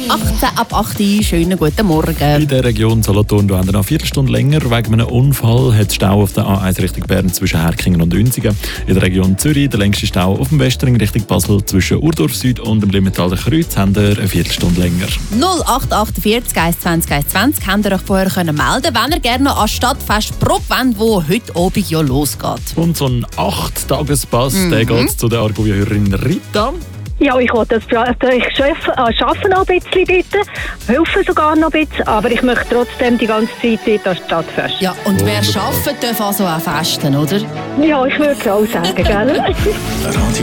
18 ab 8 Uhr. Schönen guten Morgen. In der Region Solothurn haben wir noch eine Viertelstunde länger. Wegen einem Unfall hat es Stau auf der A1 Richtung Bern zwischen Herkingen und Uenzingen. In der Region Zürich der längste Stau auf dem Westring Richtung Basel zwischen Urdorf Süd und dem Limmental Kreuz haben wir eine Viertelstunde länger. 0848 120 120 könnt ihr euch vorher melden, wenn ihr gerne an Stadtfest Prob wollt, wo heute Abend ja losgeht. Und so ein 8-Tages-Pass, der geht zu der Argovia-Hörerin Rita. Ja, ich arbeite noch ein bisschen dort, helfe sogar noch ein bisschen, aber ich möchte trotzdem die ganze Zeit dort an Stadtfest. Ja, und wer arbeitet, darf also auch festen, oder? Ja, ich würde es auch sagen, gell?